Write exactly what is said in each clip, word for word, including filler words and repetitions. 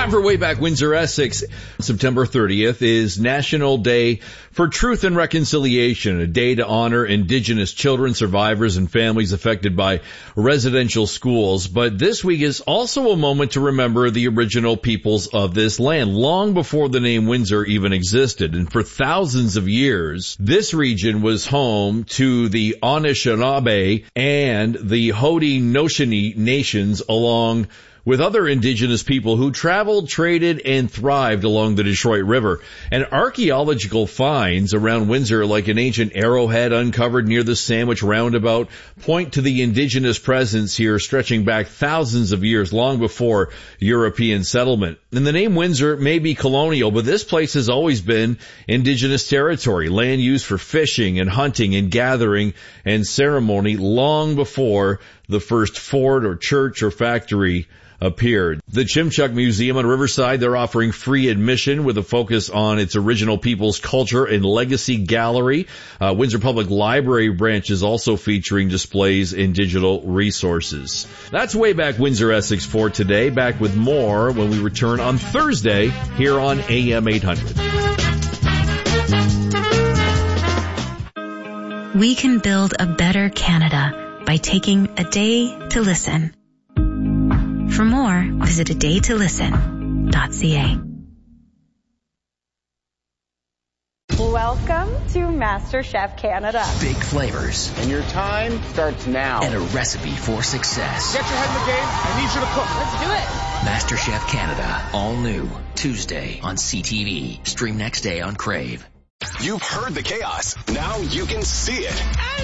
Time for Way Back Windsor Essex. September thirtieth is National Day for Truth and Reconciliation, a day to honor Indigenous children, survivors, and families affected by residential schools. But this week is also a moment to remember the original peoples of this land, long before the name Windsor even existed. And for thousands of years, this region was home to the Anishinaabe and the Haudenosaunee nations, along with other indigenous people who traveled, traded, and thrived along the Detroit River. And archaeological finds around Windsor, like an ancient arrowhead uncovered near the Sandwich Roundabout, point to the indigenous presence here stretching back thousands of years, long before European settlement. And the name Windsor may be colonial, but this place has always been indigenous territory, land used for fishing and hunting and gathering and ceremony long before the first fort or church or factory appeared. The Chimchuck Museum on Riverside, they're offering free admission with a focus on its original people's culture and legacy gallery. Uh, Windsor Public Library branch is also featuring displays and digital resources. That's Way Back Windsor Essex for today. Back with more when we return on Thursday here on A M eight hundred. We can build a better Canada by taking a day to listen. For more, visit a day to listen dot c a. Welcome to MasterChef Canada. Big flavors. And your time starts now. And a recipe for success. Get your head in the game. I need you to cook. Let's do it. MasterChef Canada. All new. Tuesday on C T V. Stream next day on Crave. You've heard the chaos. Now you can see it.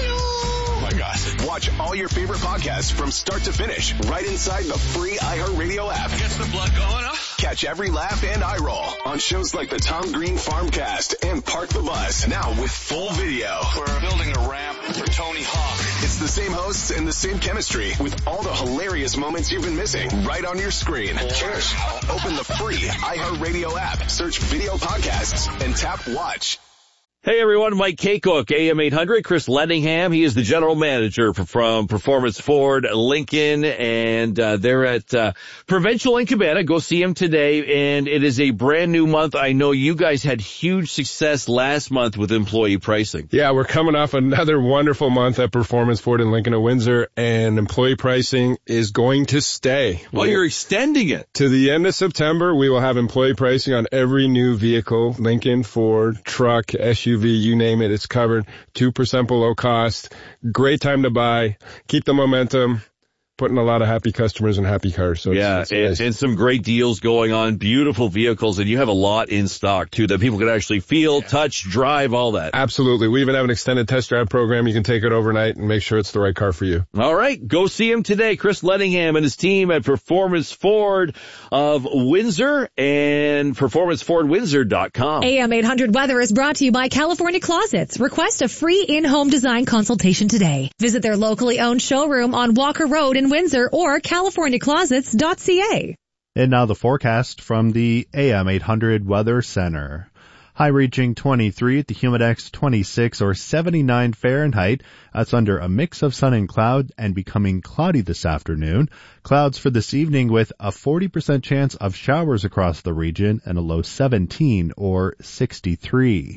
Oh my gosh. Watch all your favorite podcasts from start to finish right inside the free iHeartRadio app. Gets the blood going, huh? Catch every laugh and eye roll on shows like the Tom Green Farmcast and Park the Bus, now with full video. We're building a ramp for Tony Hawk. It's the same hosts and the same chemistry with all the hilarious moments you've been missing right on your screen. Wow. Open the free iHeartRadio app, search video podcasts, and tap watch. Hey everyone, Mike Kaycook, A M eight hundred. Chris Ledningham, he is the general manager for, from Performance Ford Lincoln, and uh, they're at uh, Provincial in Cabana. Go see him today, and it is a brand new month. I know you guys had huge success last month with employee pricing. Yeah, we're coming off another wonderful month at Performance Ford in Lincoln at Windsor, and employee pricing is going to stay. Well, you're extending it. To the end of September, we will have employee pricing on every new vehicle, Lincoln, Ford, truck, S U V, you name it, it's covered. two percent below cost. Great time to buy. Keep the momentum. Putting a lot of happy customers and happy cars. So yeah, it's, it's and, and some great deals going on. Beautiful vehicles, and you have a lot in stock, too, that people can actually feel, yeah. touch, drive, all that. Absolutely. We even have an extended test drive program. You can take it overnight and make sure it's the right car for you. All right. Go see him today. Chris Ledningham and his team at Performance Ford of Windsor and performance ford windsor dot com. A M eight hundred Weather is brought to you by California Closets. Request a free in-home design consultation today. Visit their locally owned showroom on Walker Road in Windsor or california closets dot c a. And now the forecast from the A M eight hundred Weather Center. High reaching twenty-three at the Humidex twenty-six or seventy-nine Fahrenheit. That's under a mix of sun and cloud and becoming cloudy this afternoon. Clouds for this evening with a forty percent chance of showers across the region and a low seventeen or sixty-three.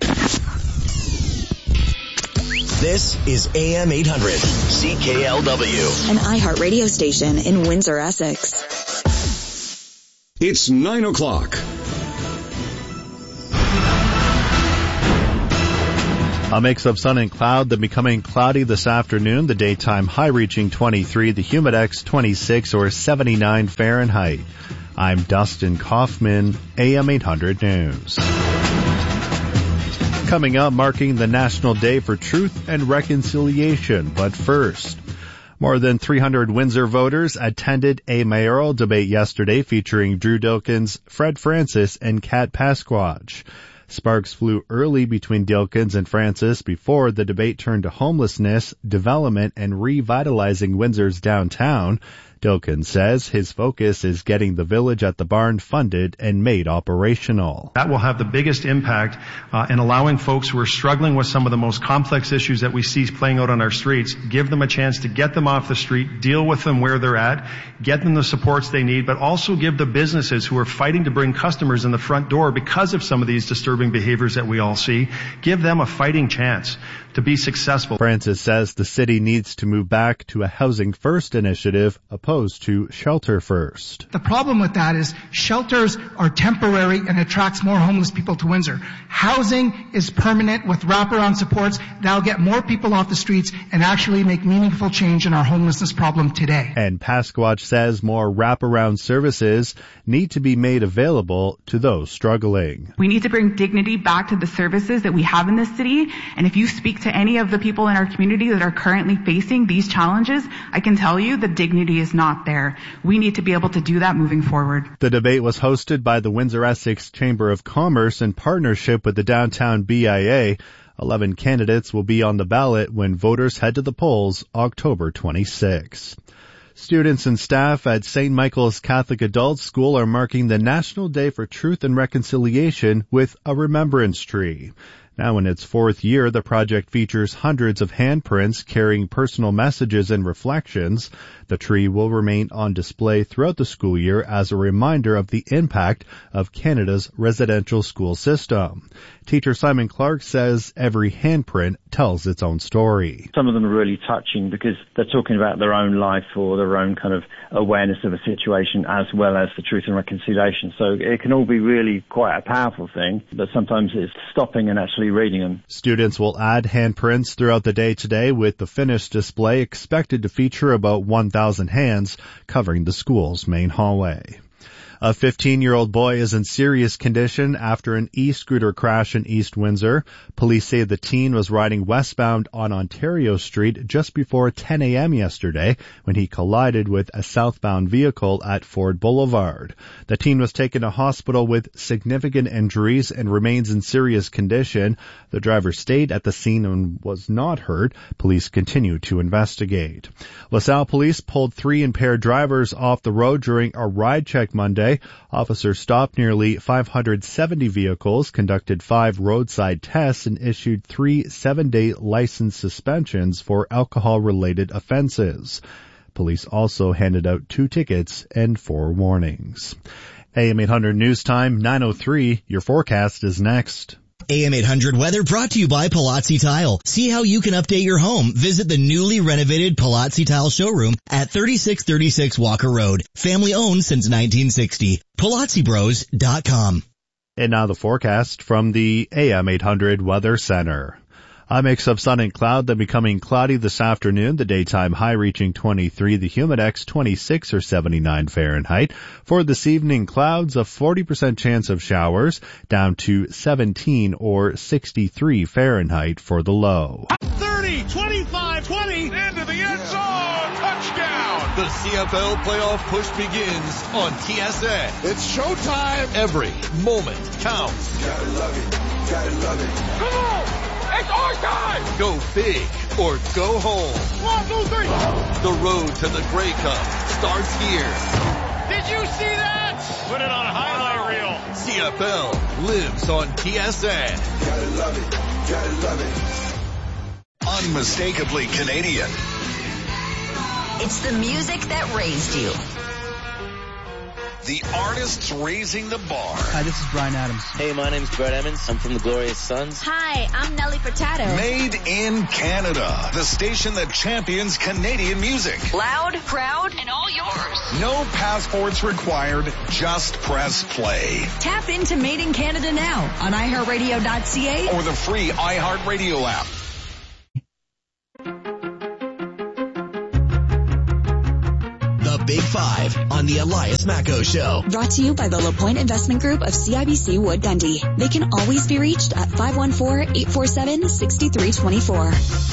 This is A M eight hundred, C K L W. An iHeart radio station in Windsor, Essex. It's nine o'clock. A mix of sun and cloud, then becoming cloudy this afternoon. The daytime high reaching twenty-three, the Humidex twenty-six or seventy-nine Fahrenheit. I'm Dustin Kaufman, A M eight hundred News. Coming up, marking the National Day for Truth and Reconciliation. But first, more than three hundred Windsor voters attended a mayoral debate yesterday featuring Drew Dilkens, Fred Francis, and Kat Pasquage. Sparks flew early between Dilkens and Francis before the debate turned to homelessness, development, and revitalizing Windsor's downtown. Dilkin says his focus is getting the village at the barn funded and made operational. That will have the biggest impact uh, in allowing folks who are struggling with some of the most complex issues that we see playing out on our streets, give them a chance to get them off the street, deal with them where they're at, get them the supports they need, but also give the businesses who are fighting to bring customers in the front door because of some of these disturbing behaviors that we all see, give them a fighting chance to be successful. Francis says the city needs to move back to a housing first initiative opposed to shelter first. The problem with that is shelters are temporary and attracts more homeless people to Windsor. Housing is permanent with wraparound supports that'll get more people off the streets and actually make meaningful change in our homelessness problem today. And Pasquatch says more wraparound services need to be made available to those struggling. We need to bring dignity back to the services that we have in this city, and if you speak to any of the people in our community that are currently facing these challenges, I can tell you the dignity is not there. We need to be able to do that moving forward. The debate was hosted by the Windsor-Essex Chamber of Commerce in partnership with the Downtown B I A. Eleven candidates will be on the ballot when voters head to the polls October twenty-sixth. Students and staff at Saint Michael's Catholic Adult School are marking the National Day for Truth and Reconciliation with a remembrance tree. Now in its fourth year, the project features hundreds of handprints carrying personal messages and reflections. The tree will remain on display throughout the school year as a reminder of the impact of Canada's residential school system. Teacher Simon Clark says every handprint tells its own story. Some of them are really touching because they're talking about their own life or their own kind of awareness of a situation as well as the truth and reconciliation. So it can all be really quite a powerful thing, but sometimes it's stopping and actually reading them. Students will add handprints throughout the day today, with the finished display expected to feature about one thousand hands covering the school's main hallway. A fifteen-year-old boy is in serious condition after an e-scooter crash in East Windsor. Police say the teen was riding westbound on Ontario Street just before ten a.m. yesterday when he collided with a southbound vehicle at Ford Boulevard. The teen was taken to hospital with significant injuries and remains in serious condition. The driver stayed at the scene and was not hurt. Police continue to investigate. LaSalle police pulled three impaired drivers off the road during a ride check Monday. Officers stopped nearly five hundred seventy vehicles, conducted five roadside tests, and issued three seven-day license suspensions for alcohol-related offenses. Police also handed out two tickets and four warnings. A M eight hundred News Time, nine oh three. Your forecast is next. A M eight hundred weather brought to you by Palazzi Tile. See how you can update your home. Visit the newly renovated Palazzi Tile showroom at thirty-six thirty-six Walker Road. Family owned since nineteen sixty. Palazzi Bros dot com. And now the forecast from the A M eight hundred Weather Center. A mix of sun and cloud, then becoming cloudy this afternoon. The daytime high reaching twenty-three, the humidex twenty-six or seventy-nine Fahrenheit. For this evening, clouds, a forty percent chance of showers, down to seventeen or sixty-three Fahrenheit for the low. thirty, twenty-five, twenty, into the end zone, touchdown! The C F L playoff push begins on T S N. It's showtime! Every moment counts. Gotta love it, gotta love it. Come on! It's our time! Go big or go home. One, two, three. The road to the Grey Cup starts here. Did you see that? Put it on a highlight reel. C F L lives on T S N. Gotta love it. Gotta love it. Unmistakably Canadian. It's the music that raised you. The artists raising the bar. Hi, this is Brian Adams. Hey, my name's Brett Emmons. I'm from the Glorious Sons. Hi, I'm Nelly Furtado. Made in Canada. The station that champions Canadian music. Loud, proud, and all yours. No passports required. Just press play. Tap into Made in Canada now on i heart radio dot c a or the free iHeartRadio app. The Big Five on the Elias Macco Show. Brought to you by the LaPointe Investment Group of C I B C Wood Gundy. They can always be reached at five one four, eight four seven, six three two four.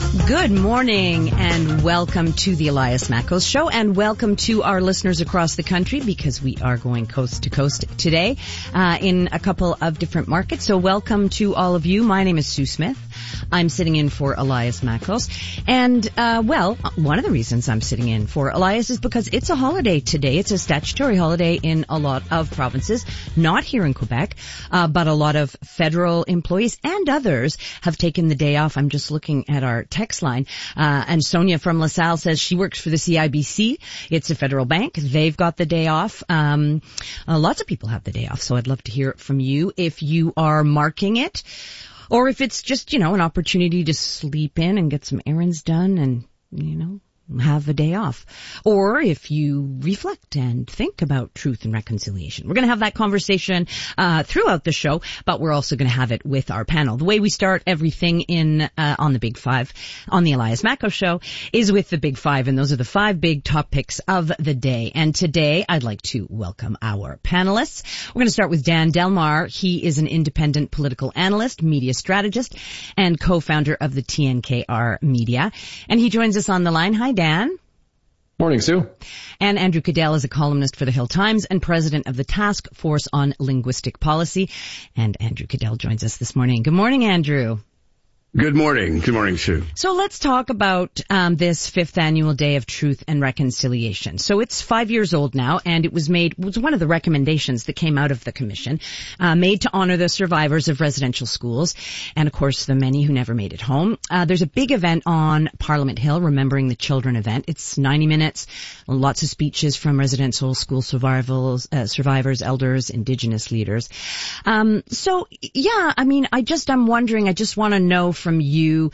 Good morning and welcome to the Elias Mackos Show, and welcome to our listeners across the country, because we are going coast to coast today uh, in a couple of different markets. So welcome to all of you. My name is Sue Smith. I'm sitting in for Elias Mackos. And, uh, well, one of the reasons I'm sitting in for Elias is because it's a holiday today. It's a statutory holiday in a lot of provinces, not here in Quebec, uh, but a lot of federal employees and others have taken the day off. I'm just looking at our text line. Uh, and Sonia from LaSalle says she works for the C I B C. It's a federal bank. They've got the day off. Um, uh, lots of people have the day off. So I'd love to hear it from you if you are marking it, or if it's just, you know, an opportunity to sleep in and get some errands done and, you know, have a day off. Or if you reflect and think about truth and reconciliation. We're going to have that conversation uh throughout the show, but we're also going to have it with our panel. The way we start everything in uh on the Big Five on the Elias Mackos Show is with the Big Five, and those are the five big topics of the day. And today I'd like to welcome our panelists. We're going to start with Dan Delmar. He is an independent political analyst, media strategist, and co-founder of the T N K R Media. And he joins us on the line. Hi, Dan. Morning, Sue. And Andrew Cadell is a columnist for the Hill Times and president of the Task Force on Linguistic Policy. And Andrew Cadell joins us this morning. Good morning, Andrew. Good morning. Good morning, Sue. So let's talk about um this fifth annual Day of Truth and Reconciliation. So it's five years old now, and it was made, was one of the recommendations that came out of the commission, uh, made to honor the survivors of residential schools and, of course, the many who never made it home. Uh, there's a big event on Parliament Hill, Remembering the Children event. It's ninety minutes, lots of speeches from residential school survivors, uh, survivors, elders, Indigenous leaders. Um, so, yeah, I mean, I just, I'm wondering, I just want to know from you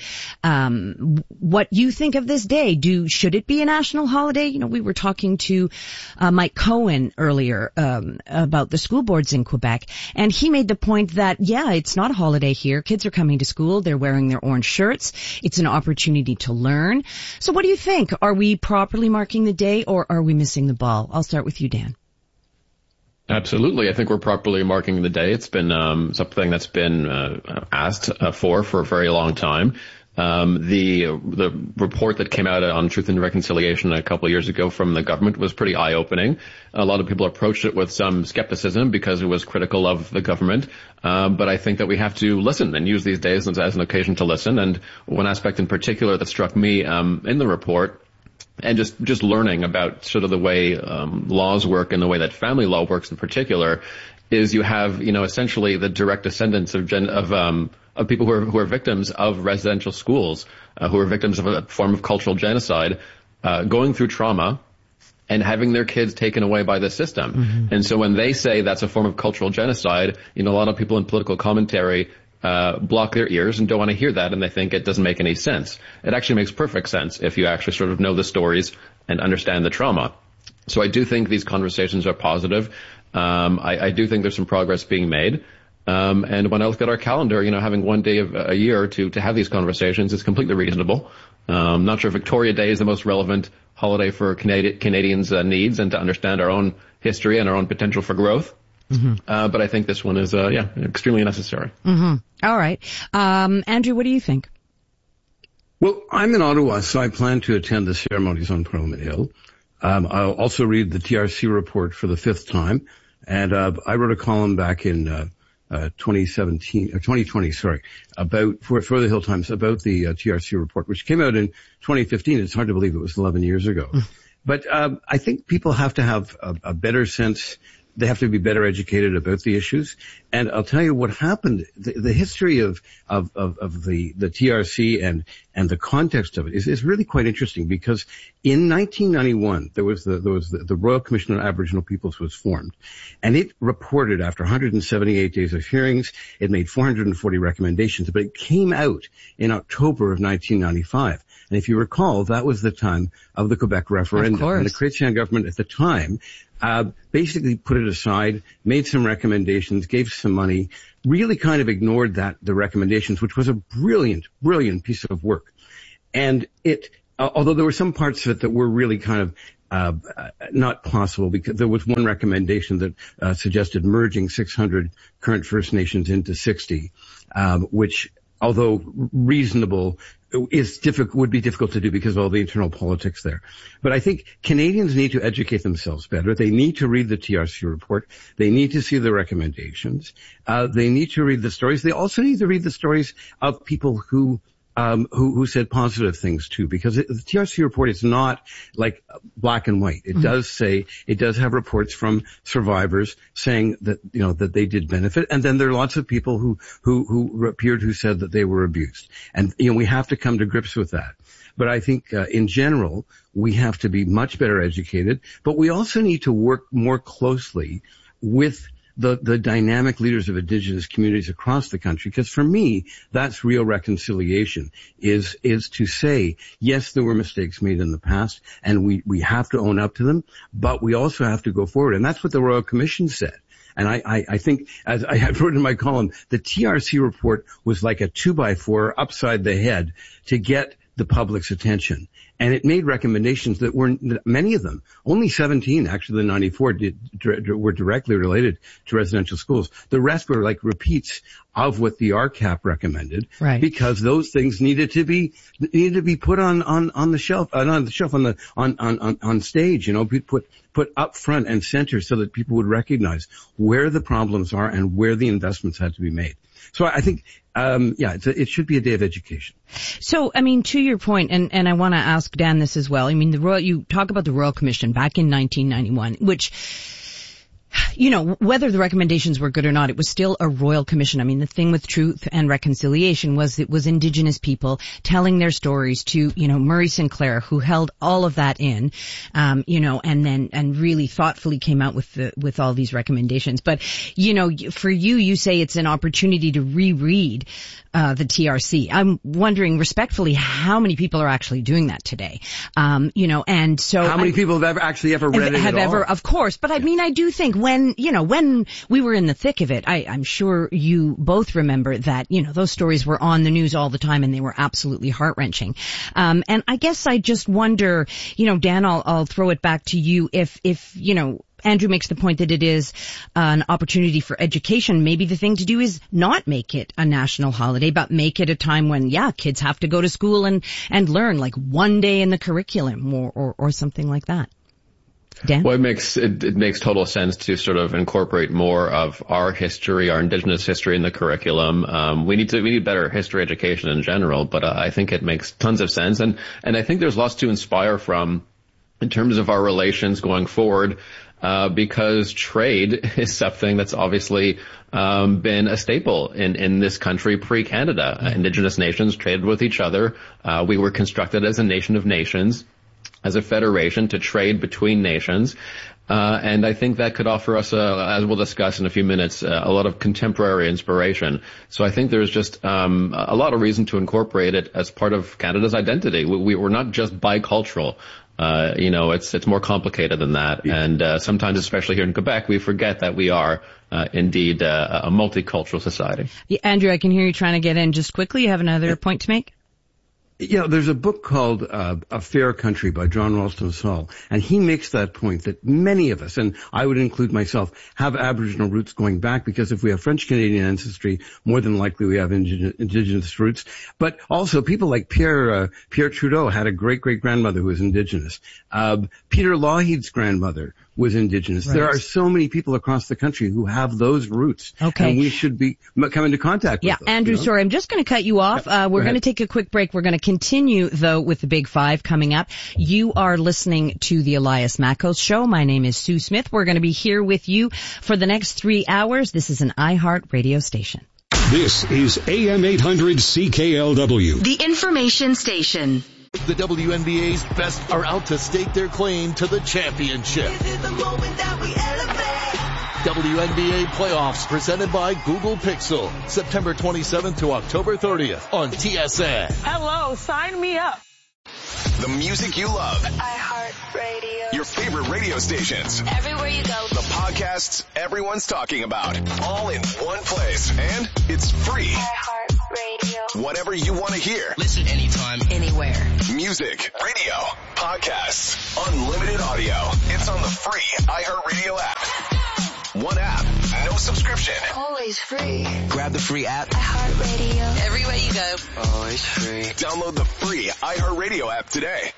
um what you think of this day. Do should it be a national holiday? You know, we were talking to uh, Mike Cohen earlier um about the school boards in Quebec, and he made the point that yeah, it's not a holiday here. Kids are coming to school, they're wearing their orange shirts. It's an opportunity to learn. So what do you think? Are we properly marking the day, or are we missing the ball? I'll start with you, Dan. Absolutely. I think we're properly marking the day. It's been um, something that's been uh, asked uh, for for a very long time. Um, the the report that came out on Truth and Reconciliation a couple of years ago from the government was pretty eye-opening. A lot of people approached it with some skepticism because it was critical of the government. Um, but I think that we have to listen and use these days as an occasion to listen. And one aspect in particular that struck me um, in the report, and just, just learning about sort of the way um, laws work and the way that family law works in particular, is you have, you know, essentially the direct descendants of gen- of um of people who are who are victims of residential schools, uh, who are victims of a form of cultural genocide, uh, going through trauma and having their kids taken away by the system. Mm-hmm. And so when they say that's a form of cultural genocide, you know, a lot of people in political commentary Uh, block their ears and don't want to hear that, and they think it doesn't make any sense. It actually makes perfect sense if you actually sort of know the stories and understand the trauma. So I do think these conversations are positive. Um, I, I do think there's some progress being made. Um, and when I look at our calendar, you know, having one day of a year to, to have these conversations is completely reasonable. Um, not sure Victoria Day is the most relevant holiday for Canadi- Canadians' uh, needs and to understand our own history and our own potential for growth. Mm-hmm. Uh, but I think this one is, uh, yeah, extremely necessary. Mm-hmm. All right. Um, Andrew, what do you think? Well, I'm in Ottawa, so I plan to attend the ceremonies on Parliament Hill. Um, I'll also read the T R C report for the fifth time. And, uh, I wrote a column back in, uh, uh, twenty seventeen, or twenty twenty, sorry, about, for, for the Hill Times, about the uh, T R C report, which came out in twenty fifteen. It's hard to believe it was eleven years ago. But, um, I think people have to have a, a better sense. They have to be better educated about the issues. And I'll tell you what happened. The, the history of, of, of, of the, the T R C and, and the context of it is, is really quite interesting, because in nineteen ninety-one, there was the, there was the, the Royal Commission on Aboriginal Peoples was formed, and it reported after one hundred seventy-eight days of hearings. It made four hundred forty recommendations, but it came out in October of nineteen ninety-five. And if you recall, that was the time of the Quebec referendum. And the Chrétien government at the time uh basically put it aside, made some recommendations, gave some money, really kind of ignored that, the recommendations, which was a brilliant, brilliant piece of work. And it, uh, although there were some parts of it that were really kind of uh not possible, because there was one recommendation that uh suggested merging six hundred current First Nations into sixty, um which although reasonable, is difficult, would be difficult to do because of all the internal politics there. But I think Canadians need to educate themselves better. They need to read the T R C report. They need to see the recommendations. Uh, they need to read the stories. They also need to read the stories of people who Um, who, who said positive things too, because it, the T R C report is not like black and white. It mm-hmm. does say, it does have reports from survivors saying that, you know, that they did benefit. And then there are lots of people who, who, who appeared who said that they were abused. And, you know, we have to come to grips with that. But I think, uh, in general, we have to be much better educated, but we also need to work more closely with the, the dynamic leaders of Indigenous communities across the country. Because for me, that's real reconciliation, is, is to say, yes, there were mistakes made in the past, and we, we have to own up to them, but we also have to go forward. And that's what the Royal Commission said. And I, I, I think, as I wrote in my column, the T R C report was like a two by four upside the head to get the public's attention. And it made recommendations that were, many of them, only seventeen, actually the ninety-four did, were directly related to residential schools. The rest were like repeats of what the R C A P recommended. Right. Because those things needed to be, needed to be put on, on, on the shelf, uh, not on the shelf, on the, on, on, on stage, you know, put, put up front and center so that people would recognize where the problems are and where the investments had to be made. So I think, um, yeah, it's a, it should be a day of education. So, I mean, to your point, and, and I want to ask Dan this as well. I mean, the Royal, you talk about the Royal Commission back in nineteen ninety-one, which, you know, whether the recommendations were good or not, it was still a Royal Commission. I mean, the thing with Truth and Reconciliation was it was Indigenous people telling their stories to, you know, Murray Sinclair, who held all of that in, um, you know, and then, and really thoughtfully came out with the, with all these recommendations. But, you know, for you, you say it's an opportunity to reread, uh, the T R C. I'm wondering respectfully how many people are actually doing that today. Um, you know, and so. How many I, people have ever actually ever read have, it have at ever, all? Of course. But I mean, I do think when, you know, when we were in the thick of it, I, I'm sure you both remember that, you know, those stories were on the news all the time and they were absolutely heart-wrenching. Um, and I guess I just wonder, you know, Dan, I'll, I'll throw it back to you if, if, you know, Andrew makes the point that it is an opportunity for education. Maybe the thing to do is not make it a national holiday, but make it a time when, yeah, kids have to go to school and, and learn, like one day in the curriculum or, or, or something like that. Dan? Well, it makes it, it makes total sense to sort of incorporate more of our history, our Indigenous history in the curriculum. Um, we need to we need better history education in general, but uh, I think it makes tons of sense, and and I think there's lots to inspire from in terms of our relations going forward. Uh, because trade is something that's obviously um, been a staple in, in this country pre-Canada. Uh, Indigenous nations traded with each other. Uh, we were constructed as a nation of nations, as a federation to trade between nations. Uh, and I think that could offer us, a, as we'll discuss in a few minutes, uh, a lot of contemporary inspiration. So I think there's just um, a lot of reason to incorporate it as part of Canada's identity. We, we, we're not just bicultural. Uh, you know, it's, it's more complicated than that. Yeah. And, uh, sometimes, especially here in Quebec, we forget that we are, uh, indeed, uh, a multicultural society. Yeah, Andrew, I can hear you trying to get in just quickly. You have another point to make? You know, there's a book called uh, A Fair Country by John Ralston Saul, and he makes that point that many of us, and I would include myself, have Aboriginal roots going back, because if we have French-Canadian ancestry, more than likely we have Indigenous, indigenous roots. But also people like Pierre uh, Pierre Trudeau had a great-great-grandmother who was Indigenous. Uh, Peter Lougheed's grandmother was Indigenous. Right. There are so many people across the country who have those roots. Okay. And we should be come into contact yeah, with them. Yeah, Andrew, you know? sorry, I'm just going to cut you off. Yeah, uh, we're go going to take a quick break. We're going to continue, though, with the Big Five coming up. You are listening to the Elias Mackos Show. My name is Sue Smith. We're going to be here with you for the next three hours. This is an iHeart radio station. This is A M eight hundred C K L W. The information station. The W N B A's best are out to stake their claim to the championship. This is the moment that we elevate. W N B A playoffs presented by Google Pixel. September twenty-seventh to October thirtieth on T S N. Hello, sign me up. The music you love. iHeartRadio. Your favorite radio stations. Everywhere you go. The podcasts everyone's talking about. All in one place. And it's free. iHeartRadio. Whatever you want to hear. Listen anytime, anywhere. Music, radio, podcasts, unlimited audio. It's on the free iHeartRadio app. One app, no subscription. Reconciliation. Always free. Grab the free app. iHeartRadio. Everywhere you go. Always free. Download the free iHeartRadio app today.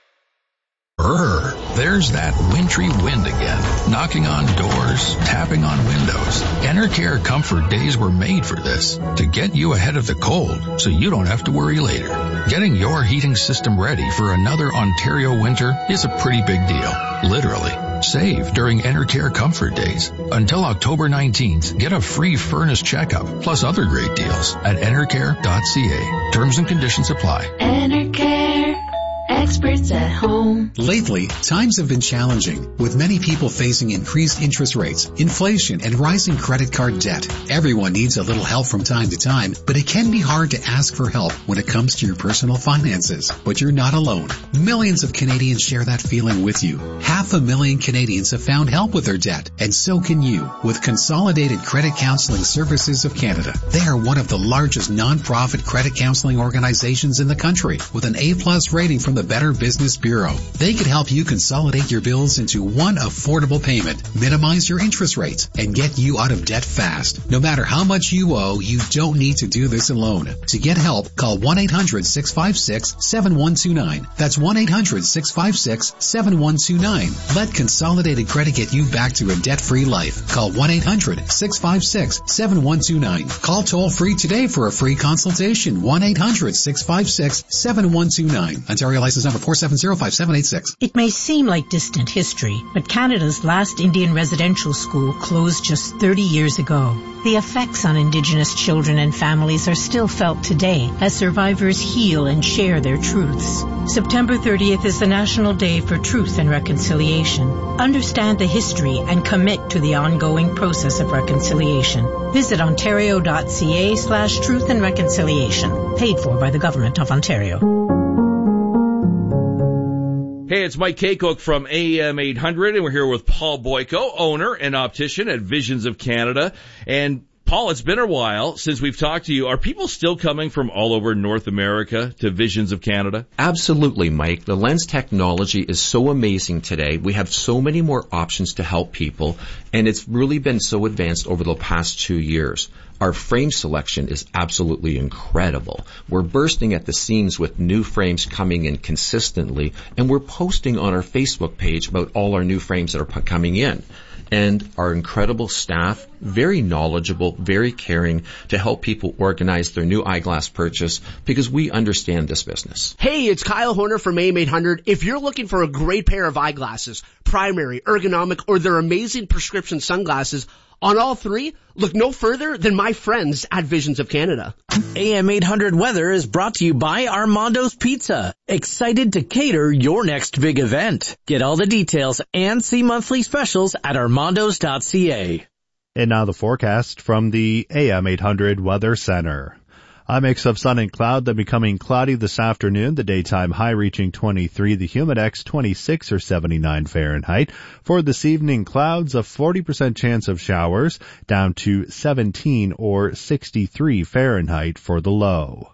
Brr, there's that wintry wind again, knocking on doors, tapping on windows. Enercare Comfort Days were made for this, to get you ahead of the cold so you don't have to worry later. Getting your heating system ready for another Ontario winter is a pretty big deal, literally. Save during Enercare Comfort Days. Until October nineteenth, get a free furnace checkup, plus other great deals at enercare dot c a. Terms and conditions apply. Enercare. Experts at home. Lately, times have been challenging, with many people facing increased interest rates, inflation, and rising credit card debt. Everyone needs a little help from time to time, but it can be hard to ask for help when it comes to your personal finances. But you're not alone. Millions of Canadians share that feeling with you. Half a million Canadians have found help with their debt, and so can you, with Consolidated Credit Counseling Services of Canada. They are one of the largest non-profit credit counseling organizations in the country, with an A-plus rating from the Better Business Bureau. They could help you consolidate your bills into one affordable payment, minimize your interest rates, and get you out of debt fast. No matter how much you owe, you don't need to do this alone. To get help, call one eight hundred six five six seven one two nine. That's one eight hundred six five six seven one two nine. Let Consolidated Credit get you back to a debt-free life. Call one eight hundred six five six seven one two nine. Call toll-free today for a free consultation. one eight hundred six five six seven one two nine. Ontario license number four seven zero five seven eight six. It may seem like distant history, but Canada's last Indian residential school closed just thirty years ago. The effects on Indigenous children and families are still felt today as survivors heal and share their truths. September thirtieth is the National Day for Truth and Reconciliation. Understand the history and commit to the ongoing process of reconciliation. Visit ontario dot c a slash truth and reconciliation. Paid for by the Government of Ontario. Hey, it's Mike Kaycook from A M eight hundred, and we're here with Paul Boyko, owner and optician at Visions of Canada. And Paul, it's been a while since we've talked to you. Are people still coming from all over North America to Visions of Canada? Absolutely, Mike. The lens technology is so amazing today. We have so many more options to help people, and it's really been so advanced over the past two years. Our frame selection is absolutely incredible. We're bursting at the seams with new frames coming in consistently, and we're posting on our Facebook page about all our new frames that are coming in. And our incredible staff, very knowledgeable, very caring to help people organize their new eyeglass purchase because we understand this business. Hey, it's Kyle Horner from A M eight hundred. If you're looking for a great pair of eyeglasses, primary, ergonomic, or their amazing prescription sunglasses, on all three, look no further than my friends at Visions of Canada. A M eight hundred Weather is brought to you by Armando's Pizza. Excited to cater your next big event. Get all the details and see monthly specials at armandos dot c a. And now the forecast from the A M eight hundred Weather Center. A mix of sun and cloud, then becoming cloudy this afternoon. The daytime high reaching twenty-three, the humidex twenty-six or seventy-nine Fahrenheit. For this evening, clouds, a forty percent chance of showers, down to seventeen or sixty-three Fahrenheit for the low.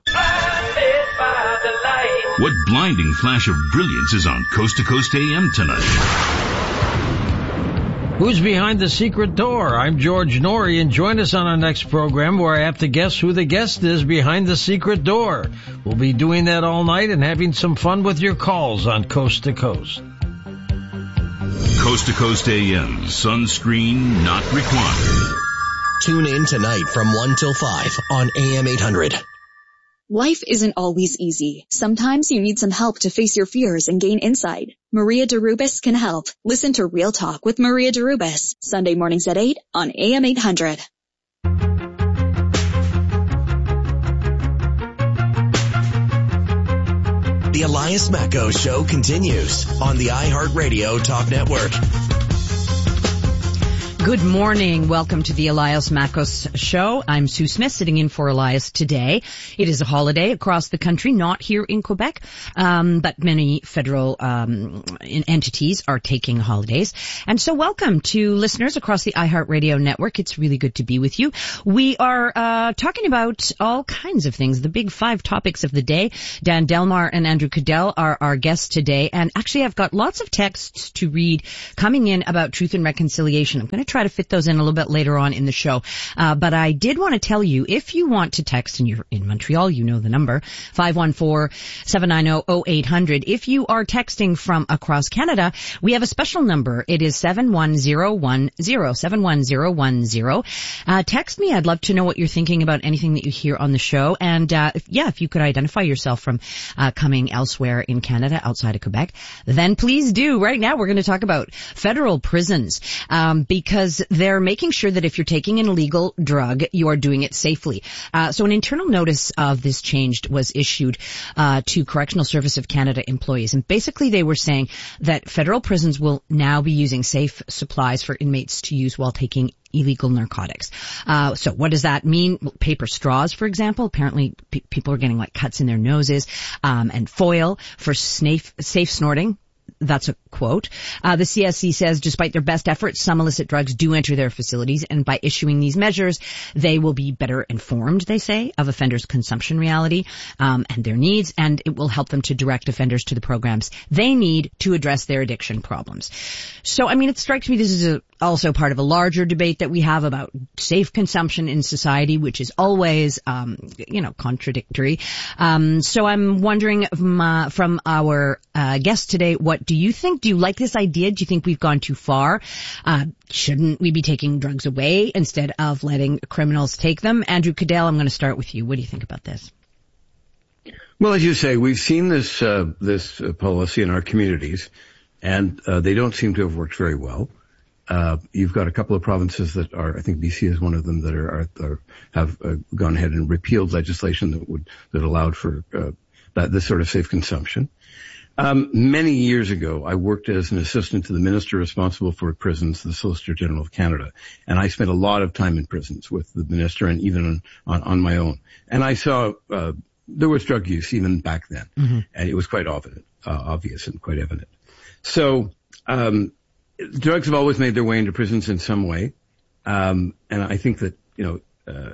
What blinding flash of brilliance is on Coast to Coast A M tonight? Who's behind the secret door? I'm George Norrie, and join us on our next program where I have to guess who the guest is behind the secret door. We'll be doing that all night and having some fun with your calls on Coast to Coast. Coast to Coast A M, sunscreen not required. Tune in tonight from one till five on A M eight hundred. Life isn't always easy. Sometimes you need some help to face your fears and gain insight. Maria DeRubis can help. Listen to Real Talk with Maria DeRubis, Sunday mornings at eight on A M eight hundred. The Elias Macko Show continues on the iHeartRadio Talk Network. Good morning. Welcome to the Elias Mackos Show. I'm Sue Smith, sitting in for Elias today. It is a holiday across the country, not here in Quebec, um, but many federal um, entities are taking holidays. And so welcome to listeners across the iHeartRadio network. It's really good to be with you. We are uh talking about all kinds of things, the big five topics of the day. Dan Delmar and Andrew Cadell are our guests today. And actually, I've got lots of texts to read coming in about truth and reconciliation. I'm going to try to fit those in a little bit later on in the show. Uh, but I did want to tell you, if you want to text and you're in Montreal, you know the number, five one four, seven nine zero, zero eight hundred. If you are texting from across Canada, we have a special number. It is seven one zero one zero, seven one zero one zero. Uh, text me. I'd love to know what you're thinking about anything that you hear on the show. And, uh, if, yeah, if you could identify yourself from, uh, coming elsewhere in Canada, outside of Quebec, then please do. Right now, we're going to talk about federal prisons, um, because they're making sure that if you're taking an illegal drug, you are doing it safely. Uh, so an internal notice of this change was issued, uh, to Correctional Service of Canada employees. And basically they were saying that federal prisons will now be using safe supplies for inmates to use while taking illegal narcotics. Uh, so what does that mean? Paper straws, for example. Apparently pe- people are getting like cuts in their noses, um, and foil for safe, safe snorting. That's a quote. Uh, the C S C says despite their best efforts, some illicit drugs do enter their facilities, and by issuing these measures, they will be better informed, they say, of offenders' consumption reality, um, and their needs, and it will help them to direct offenders to the programs they need to address their addiction problems. So, I mean, it strikes me this is a, also part of a larger debate that we have about safe consumption in society, which is always, um, you know, contradictory. Um, so I'm wondering from, uh, from our uh, guest today, what do you think? Do you like this idea? Do you think we've gone too far? Uh, shouldn't we be taking drugs away instead of letting criminals take them? Andrew Cadell, I'm going to start with you. What do you think about this? Well, as you say, we've seen this uh, this uh, policy in our communities, and uh, they don't seem to have worked very well. Uh, you've got a couple of provinces that are, I think B C is one of them, that are, are, are have uh, gone ahead and repealed legislation that would that allowed for uh, that this sort of safe consumption. Um, many years ago, I worked as an assistant to the minister responsible for prisons, the Solicitor General of Canada, and I spent a lot of time in prisons with the minister and even on on, on my own. And I saw uh, there was drug use even back then, mm-hmm. and it was quite obvious, uh, obvious and quite evident. So. Um, Drugs have always made their way into prisons in some way, um, and I think that you know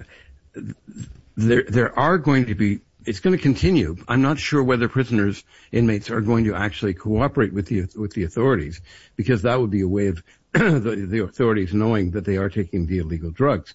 uh, there there are going to be. It's going to continue. I'm not sure whether prisoners, inmates, are going to actually cooperate with the with the authorities, because that would be a way of the, the authorities knowing that they are taking the illegal drugs.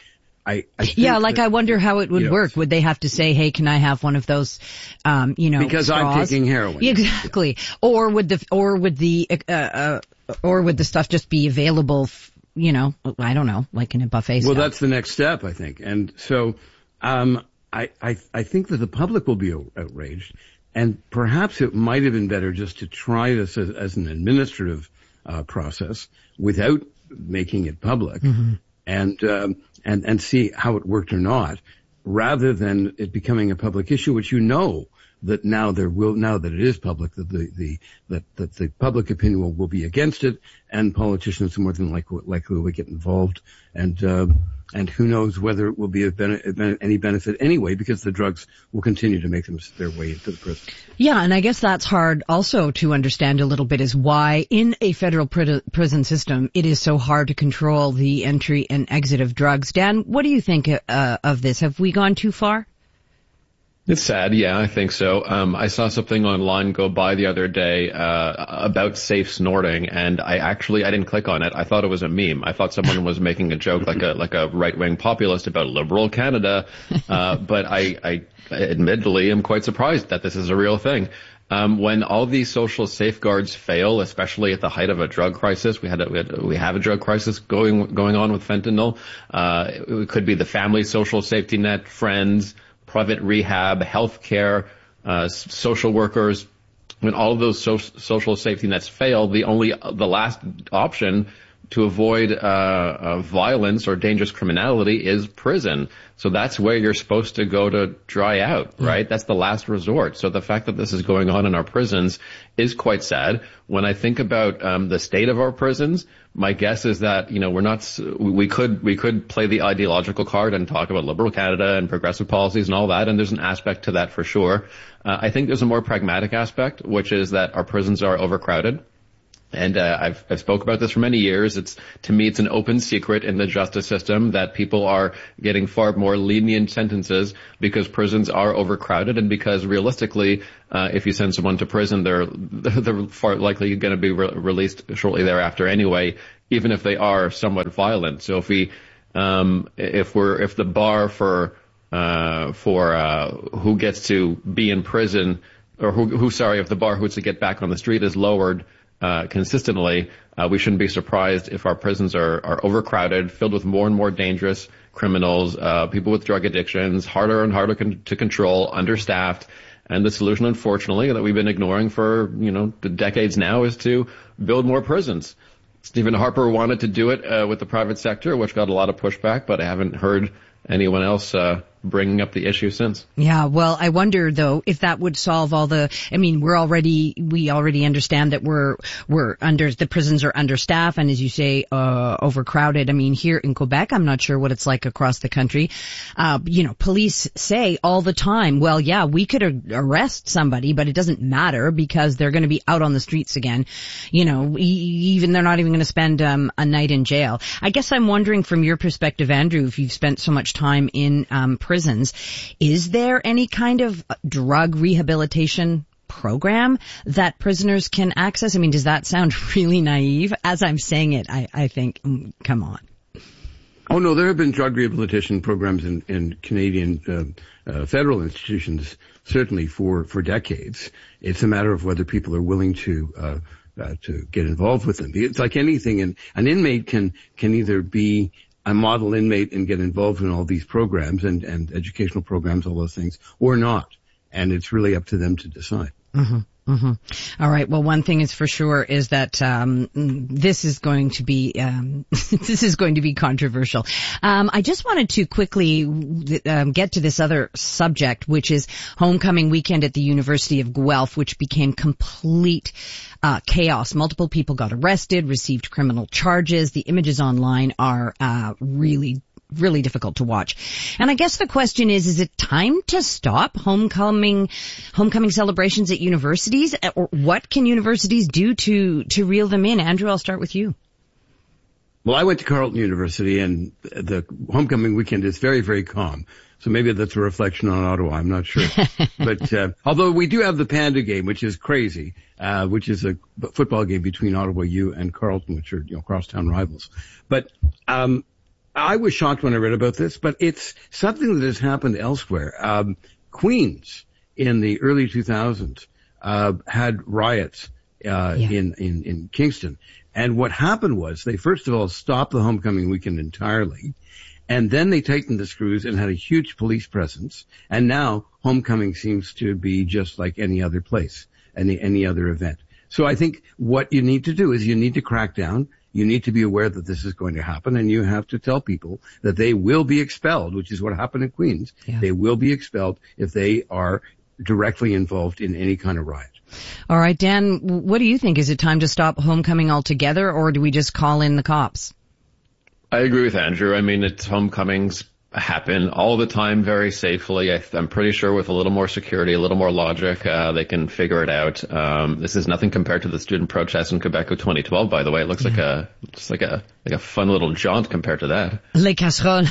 I, I yeah, like that, I wonder how it would you know, work. Would they have to say, "Hey, can I have one of those?" Um, you know, because straws? I'm taking heroin. Exactly. Or would the or would the uh, uh, or would the stuff just be available? F- you know, I don't know, like in a buffet. Well, stuff. That's the next step, I think. And so, um, I, I I think that the public will be outraged, and perhaps it might have been better just to try this as, as an administrative uh, process without making it public. Mm-hmm. And, um, and, and see how it worked or not, rather than it becoming a public issue, which you know that now there will, now that it is public, that the, the, that, that the public opinion will, will be against it, and politicians more than likely, likely will get involved. And, uh, and who knows whether it will be a bene- any benefit anyway, because the drugs will continue to make them their way into the prison. Yeah, and I guess that's hard also to understand a little bit, is why in a federal pr- prison system it is so hard to control the entry and exit of drugs. Dan, what do you think uh, of this? Have we gone too far? It's sad. Yeah, I think so. Um, I saw something online go by the other day, uh, about safe snorting, and I actually, I didn't click on it. I thought it was a meme. I thought someone was making a joke, like a, like a right-wing populist about liberal Canada. Uh, but I, I admittedly am quite surprised that this is a real thing. Um, when all these social safeguards fail, especially at the height of a drug crisis, we had, a, we, had we have a drug crisis going, going on with fentanyl. Uh, it could be the family social safety net, friends, private rehab, healthcare, uh, social workers. When all of those so- social safety nets fail, the only, the last option to avoid uh, uh violence or dangerous criminality is prison. So that's where you're supposed to go to dry out, right? Mm. That's the last resort. So the fact that this is going on in our prisons is quite sad. When I think about um the state of our prisons, my guess is that, you know, we're not, we could, we could play the ideological card and talk about liberal Canada and progressive policies and all that, and there's an aspect to that for sure. Uh, I think there's a more pragmatic aspect, which is that our prisons are overcrowded. And uh, I've, I've spoke about this for many years. It's, to me, it's an open secret in the justice system that people are getting far more lenient sentences because prisons are overcrowded, and because realistically, uh, if you send someone to prison, they're they're far likely going to be re- released shortly thereafter anyway. even if they are somewhat violent. So if we, um, if we're, if the bar for, uh, for, uh, who gets to be in prison, or who, who, sorry, if the bar who's to get back on the street is lowered, uh, consistently, uh, we shouldn't be surprised if our prisons are, are overcrowded, filled with more and more dangerous criminals, uh, people with drug addictions, harder and harder con- to control, understaffed. And the solution, unfortunately, that we've been ignoring for, you know, decades now is to build more prisons. Stephen Harper wanted to do it uh, with the private sector, which got a lot of pushback, but I haven't heard anyone else uh, bringing up the issue since. Yeah, well, I wonder though if that would solve all the. I mean, we're already we already understand that we're we're under the prisons are understaffed and, as you say, uh overcrowded. I mean, here in Quebec, I'm not sure what it's like across the country. Uh, you know, police say all the time, well, yeah, we could ar- arrest somebody, but it doesn't matter because they're going to be out on the streets again. You know, e- even they're not even going to spend um, a night in jail. I guess I'm wondering from your perspective, Andrew, if you've spent so much time in um, prisons, is there any kind of drug rehabilitation program that prisoners can access? I mean, does that sound really naive? As I'm saying it, I, I think, mm, come on. Oh, no, there have been drug rehabilitation programs in, in Canadian uh, uh, federal institutions, certainly for, for decades. It's a matter of whether people are willing to uh, uh, to get involved with them. It's like anything, and an inmate can can either be a model inmate and get involved in all these programs and, and educational programs, all those things, or not. And it's really up to them to decide. Mm-hmm. Mm-hmm. All right. Well, one thing is for sure is that um this is going to be um this is going to be controversial. Um I just wanted to quickly um, get to this other subject, which is homecoming weekend at the University of Guelph, which became complete uh chaos. Multiple people got arrested, received criminal charges. The images online are uh really really difficult to watch. And I guess the question is, is it time to stop homecoming, homecoming celebrations at universities? Or what can universities do to, to reel them in? Andrew, I'll start with you. Well, I went to Carleton University, and the homecoming weekend is very, very calm. So maybe that's a reflection on Ottawa. I'm not sure. But, uh, although we do have the Panda game, which is crazy, uh, which is a football game between Ottawa U and Carleton, which are, you know, crosstown rivals. But, um, I was shocked when I read about this, but it's something that has happened elsewhere. Um, Queens in the early two thousands, uh, had riots, uh, yeah. in, in, in Kingston. And what happened was they first of all stopped the homecoming weekend entirely. And then they tightened the screws and had a huge police presence. And now homecoming seems to be just like any other place, any, any other event. So I think what you need to do is you need to crack down. You need to be aware that this is going to happen, and you have to tell people that they will be expelled, which is what happened in Queens. Yeah. They will be expelled if they are directly involved in any kind of riot. All right, Dan, what do you think? Is it time to stop homecoming altogether, or do we just call in the cops? I agree with Andrew. I mean, it's homecomings happen all the time very safely. I, I'm pretty sure with a little more security, a little more logic, uh, they can figure it out. Um, this is nothing compared to the student protests in Quebec of twenty twelve, by the way. It looks yeah. like a, just like a, like a fun little jaunt compared to that. Les casseroles.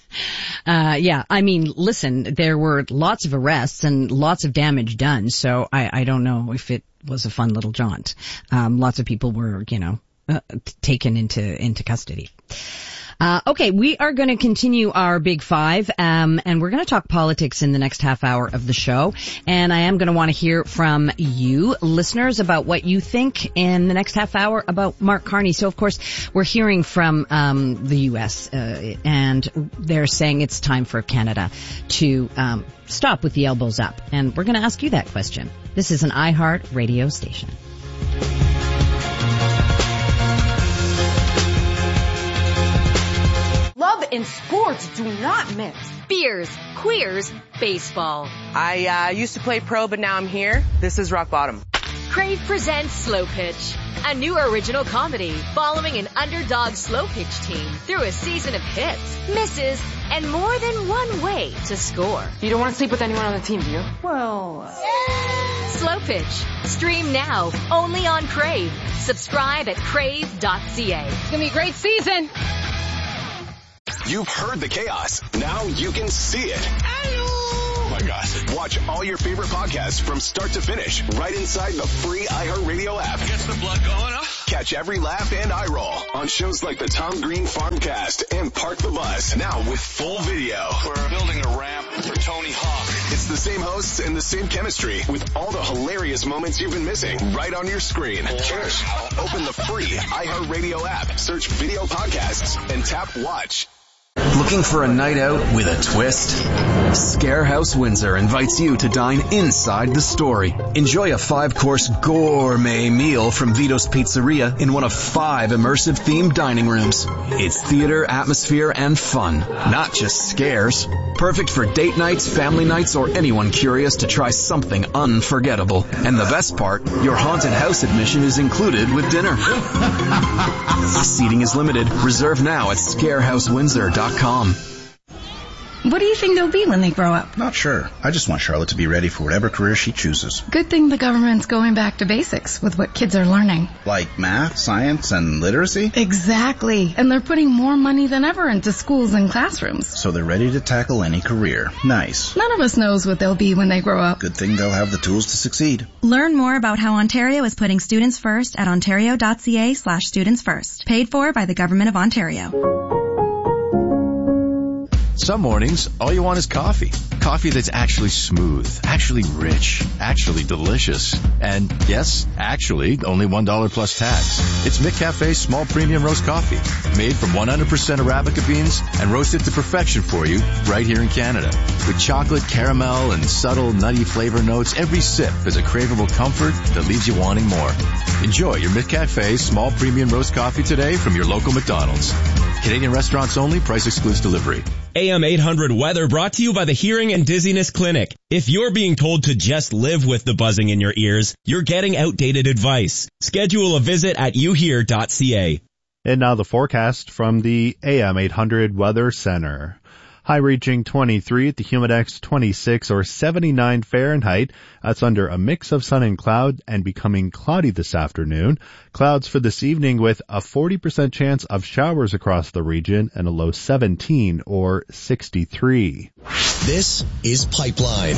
uh, yeah, I mean, listen, there were lots of arrests and lots of damage done, so I, I don't know if it was a fun little jaunt. Um, lots of people were, you know, uh, taken into, into custody. Uh, okay, we are going to continue our Big Five, um, and we're going to talk politics in the next half hour of the show. And I am going to want to hear from you, listeners, about what you think in the next half hour about Mark Carney. So, of course, we're hearing from um, the U S, uh, and they're saying it's time for Canada to um, stop with the elbows up. And we're going to ask you that question. This is an iHeart radio station. Love and sports do not mix. Beers, queers, baseball. I uh, used to play pro, but now I'm here. This is rock bottom. Crave presents Slow Pitch, a new original comedy following an underdog slow pitch team through a season of hits, misses, and more than one way to score. You don't want to sleep with anyone on the team, do you? Well... Yeah. Slow Pitch. Stream now, only on Crave. Subscribe at crave dot c a. It's going to be a great season. You've heard the chaos. Now you can see it. Oh my gosh. Watch all your favorite podcasts from start to finish right inside the free iHeartRadio app. Gets the blood going, huh? Catch every laugh and eye roll on shows like the Tom Green Farmcast and Park the Bus. Now with full video. We're building a ramp for Tony Hawk. It's the same hosts and the same chemistry with all the hilarious moments you've been missing right on your screen. Wow. Open the free iHeartRadio app, search video podcasts, and tap watch. Looking for a night out with a twist? Scarehouse Windsor invites you to dine inside the story. Enjoy a five-course gourmet meal from Vito's Pizzeria in one of five immersive themed dining rooms. It's theater, atmosphere, and fun, not just scares. Perfect for date nights, family nights, or anyone curious to try something unforgettable. And the best part, your haunted house admission is included with dinner. Seating is limited. Reserve now at scarehouse windsor dot com. What do you think they'll be when they grow up? Not sure. I just want Charlotte to be ready for whatever career she chooses. Good thing the government's going back to basics with what kids are learning. Like math, science, and literacy? Exactly. And they're putting more money than ever into schools and classrooms. So they're ready to tackle any career. Nice. None of us knows what they'll be when they grow up. Good thing they'll have the tools to succeed. Learn more about how Ontario is putting students first at ontario.ca slash students first. Paid for by the Government of Ontario. Some mornings, all you want is coffee. Coffee that's actually smooth, actually rich, actually delicious. And yes, actually, only one dollar plus tax. It's McCafe's small premium roast coffee, made from one hundred percent Arabica beans and roasted to perfection for you right here in Canada. With chocolate, caramel, and subtle nutty flavor notes, every sip is a craveable comfort that leaves you wanting more. Enjoy your McCafe small premium roast coffee today from your local McDonald's. Canadian restaurants only, price excludes delivery. A M eight hundred weather brought to you by the Hearing and Dizziness Clinic. If you're being told to just live with the buzzing in your ears, you're getting outdated advice. Schedule a visit at u hear dot c a. And now the forecast from the A M eight hundred Weather Center. High reaching twenty-three at the Humidex, twenty-six or seventy-nine Fahrenheit. That's under a mix of sun and cloud and becoming cloudy this afternoon. Clouds for this evening with a forty percent chance of showers across the region and a low seventeen or sixty-three. This is Pipeline.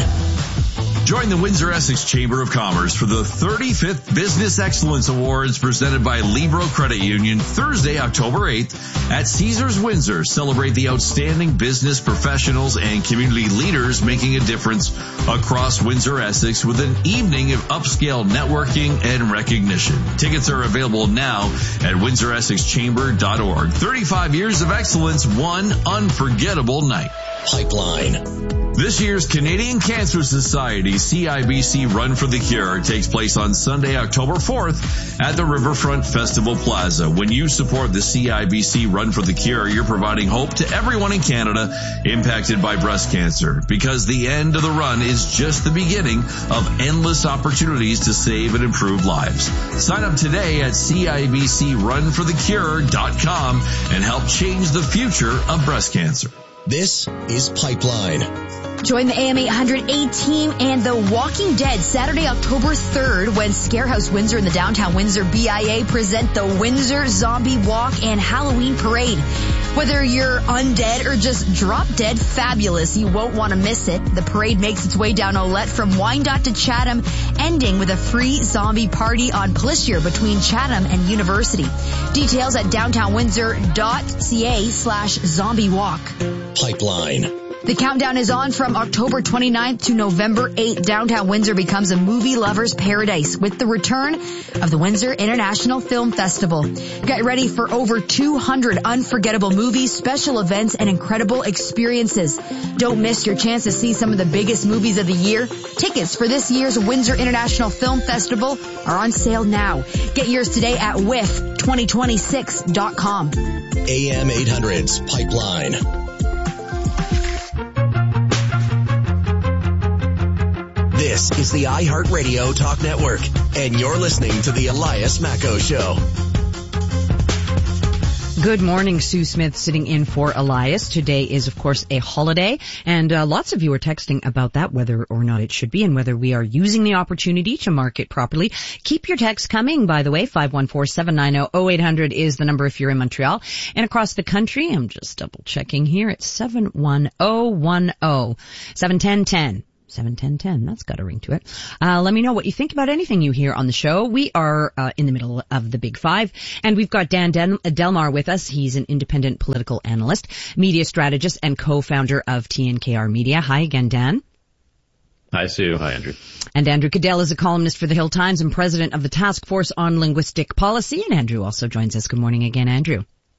Join the Windsor-Essex Chamber of Commerce for the thirty-fifth Business Excellence Awards presented by Libro Credit Union Thursday, October eighth at Caesars Windsor. Celebrate the outstanding business professionals and community leaders making a difference across Windsor-Essex with an evening of upscale networking and recognition. Tickets are available now at windsor essex chamber dot org. thirty-five years of excellence, one unforgettable night. Pipeline. This year's Canadian Cancer Society C I B C Run for the Cure takes place on Sunday, October fourth at the Riverfront Festival Plaza. When you support the C I B C Run for the Cure, you're providing hope to everyone in Canada impacted by breast cancer, because the end of the run is just the beginning of endless opportunities to save and improve lives. Sign up today at C I B C run for the cure dot com and help change the future of breast cancer. This is Pipeline. Join the A M eight hundred A team and The Walking Dead Saturday, October third, when Scarehouse Windsor and the Downtown Windsor B I A present the Windsor Zombie Walk and Halloween Parade. Whether you're undead or just drop dead fabulous, you won't want to miss it. The parade makes its way down Olette from Wyandotte to Chatham, ending with a free zombie party on Plissier between Chatham and University. Details at downtown windsor dot c a slash zombie walk. Pipeline. The countdown is on from October twenty-ninth to November eighth. Downtown Windsor becomes a movie lover's paradise with the return of the Windsor International Film Festival. Get ready for over two hundred unforgettable movies, special events, and incredible experiences. Don't miss your chance to see some of the biggest movies of the year. Tickets for this year's Windsor International Film Festival are on sale now. Get yours today at w i f twenty twenty-six dot com. A M eight hundred's Pipeline. This is the iHeartRadio Talk Network, and you're listening to the Elias Macko Show. Good morning, Sue Smith sitting in for Elias. Today is, of course, a holiday, and uh, lots of you are texting about that, whether or not it should be, and whether we are using the opportunity to mark it properly. Keep your texts coming, by the way. five one four, seven nine zero, zero eight hundred is the number if you're in Montreal. And across the country, I'm just double checking here, it's seven one zero one zero, seven one zero, one zero. seven ten ten. That's got a ring to it. Uh, let me know what you think about anything you hear on the show. We are uh, in the middle of the Big Five, and we've got Dan Del- Delmar with us. He's an independent political analyst, media strategist, and co-founder of T N K R Media. Hi again, Dan. Hi, Sue. Hi, Andrew. And Andrew Cadell is a columnist for the Hill Times and president of the Task Force on Linguistic Policy. And Andrew also joins us. Good morning again, Andrew.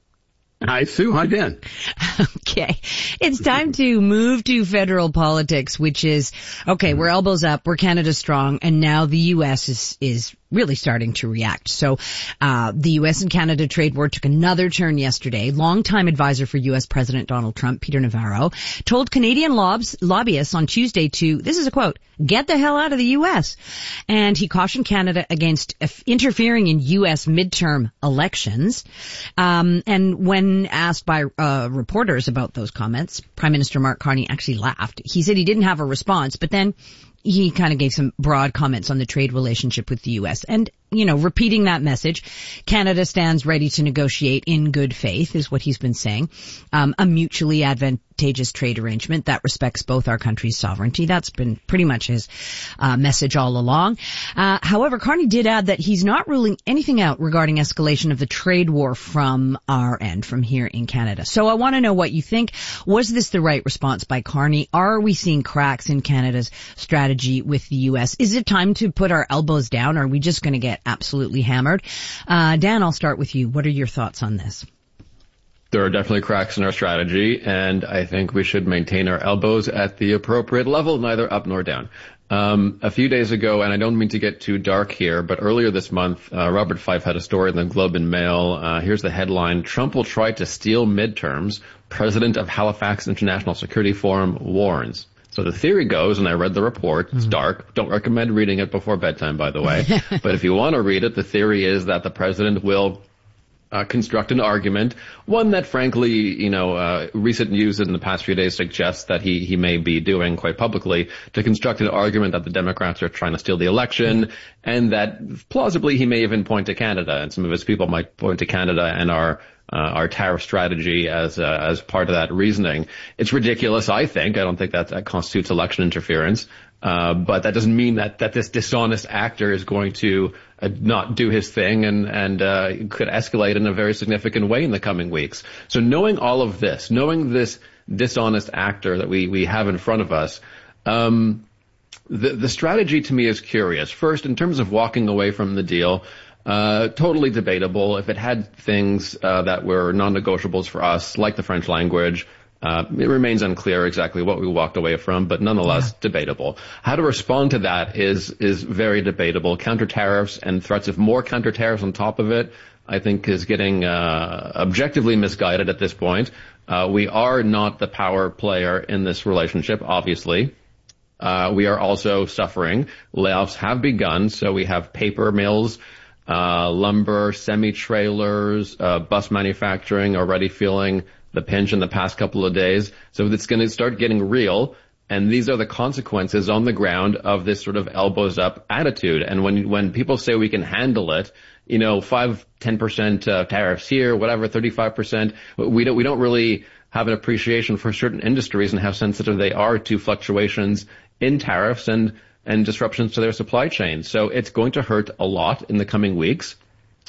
Hi, Sue. Hi, Dan. Okay. It's time to move to federal politics, which is, okay, we're elbows up, we're Canada strong, and now the U S is, is really starting to react. So, uh, the U S and Canada trade war took another turn yesterday. Longtime advisor for U S President Donald Trump, Peter Navarro, told Canadian lobs, lobbyists on Tuesday to, this is a quote, get the hell out of the U S. And he cautioned Canada against interfering in U S midterm elections. Um, and when asked by, uh, reporters about those comments, Prime Minister Mark Carney actually laughed. He said he didn't have a response, but then he kind of gave some broad comments on the trade relationship with the U S. And, you know, repeating that message, Canada stands ready to negotiate in good faith, is what he's been saying. Um, a mutually advantageous trade arrangement that respects both our countries' sovereignty. That's been pretty much his uh, message all along. Uh, however, Carney did add that he's not ruling anything out regarding escalation of the trade war from our end, from here in Canada. So I want to know what you think. Was this the right response by Carney? Are we seeing cracks in Canada's strategy with the U S? Is it time to put our elbows down? Are we just going to get absolutely hammered? Uh, Dan, I'll start with you. What are your thoughts on this? There are definitely cracks in our strategy, and I think we should maintain our elbows at the appropriate level, neither up nor down. Um, a few days ago, and I don't mean to get too dark here, but earlier this month, uh, Robert Fife had a story in the Globe and Mail. Uh, here's the headline: Trump will try to steal midterms. President of Halifax International Security Forum warns. So the theory goes, and I read the report, it's mm-hmm. dark, don't recommend reading it before bedtime, by the way, but if you want to read it, the theory is that the president will uh, construct an argument, one that frankly, you know, uh, recent news in the past few days suggests that he, he may be doing quite publicly, to construct an argument that the Democrats are trying to steal the election, mm-hmm. and that plausibly he may even point to Canada, and some of his people might point to Canada and our Uh, our tariff strategy as uh, as part of that reasoning. It's ridiculous, I think. I don't think that, that constitutes election interference. Uh, but that doesn't mean that, that this dishonest actor is going to uh, not do his thing and, and uh, could escalate in a very significant way in the coming weeks. So knowing all of this, knowing this dishonest actor that we, we have in front of us, um, the, the strategy to me is curious. First, in terms of walking away from the deal, Uh, totally debatable. If it had things uh, that were non-negotiables for us, like the French language, uh, it remains unclear exactly what we walked away from, but nonetheless yeah. debatable. How to respond to that is is very debatable. Counter tariffs and threats of more counter tariffs on top of it, I think, is getting uh, objectively misguided at this point. Uh, we are not the power player in this relationship, obviously. Uh, we are also suffering. Layoffs have begun, so we have paper mills, Uh, lumber, semi-trailers, uh, bus manufacturing already feeling the pinch in the past couple of days. So it's going to start getting real. And these are the consequences on the ground of this sort of elbows up attitude. And when, when people say we can handle it, you know, five, ten percent uh, tariffs here, whatever, thirty-five percent, we don't, we don't really have an appreciation for certain industries and how sensitive they are to fluctuations in tariffs and and disruptions to their supply chain. So it's going to hurt a lot in the coming weeks.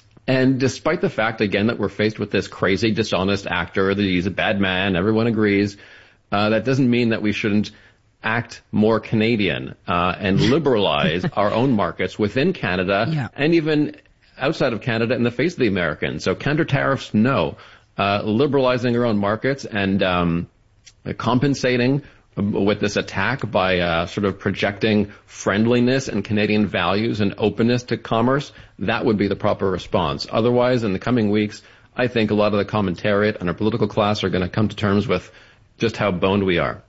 And despite the fact, again, that we're faced with this crazy, dishonest actor, that he's a bad man, everyone agrees, uh, that doesn't mean that we shouldn't act more Canadian uh, and liberalize our own markets within Canada yeah. and even outside of Canada in the face of the Americans. So counter tariffs, no. Uh, liberalizing our own markets and um, compensating with this attack by uh, sort of projecting friendliness and Canadian values and openness to commerce, that would be the proper response. Otherwise, in the coming weeks, I think a lot of the commentariat and our political class are going to come to terms with just how boned we are.